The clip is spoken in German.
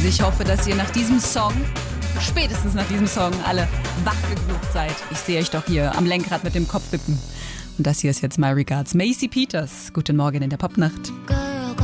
Ich hoffe, dass ihr nach diesem Song, spätestens nach diesem Song, alle wachgegroovt seid. Ich sehe euch doch hier am Lenkrad mit dem Kopf wippen. Und das hier ist jetzt My Regards. Macy Peters. Guten Morgen in der Popnacht.